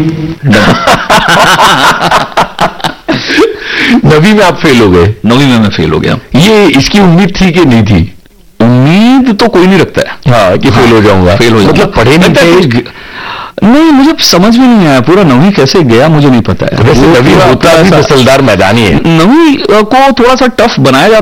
9वीं में आप फेल हो गए? 9वीं में मैं फेल हो गया। ये इसकी उम्मीद थी कि नहीं थी? उम्मीद तो कोई नहीं रखता है, हाँ, कि फेल हो जाऊंगा, फेल हो जाऊंगा। मतलब पढ़े नहीं थे? नहीं, मुझे समझ में नहीं आया पूरा 9वीं कैसे गया, मुझे नहीं पता है। वैसे 9वीं होता भी फिसलदार मैदान ही है। 9वीं को थोड़ा सा टफ बनाया जाता